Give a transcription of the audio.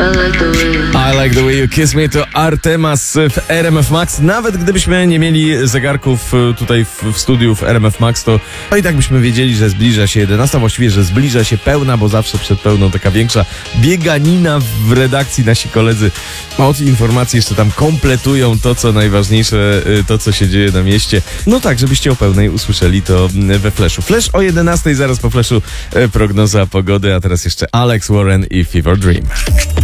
I like the way you kiss me to Artemas w RMF Max. Nawet gdybyśmy nie mieli zegarków tutaj w studiu w RMF Max, to i tak byśmy wiedzieli, że zbliża się 11, właściwie, że zbliża się pełna, bo zawsze przed pełną taka większa bieganina w redakcji. Nasi koledzy od informacji jeszcze tam kompletują to, co najważniejsze, to, co się dzieje na mieście. No tak, żebyście o pełnej usłyszeli to we Flashu. Flash o 11, zaraz po Flashu prognoza pogody, a teraz jeszcze Alex Warren i Fever Dream.